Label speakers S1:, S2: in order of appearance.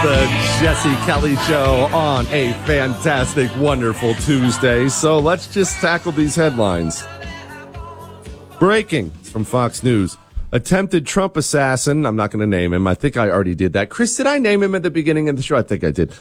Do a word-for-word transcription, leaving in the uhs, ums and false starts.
S1: the Jesse Kelly Show on a fantastic, wonderful Tuesday. So let's just tackle these headlines. Breaking from Fox News. Attempted Trump assassin. I'm not going to name him. I think I already did that. Chris, did I name him at the beginning of the show? I think I did.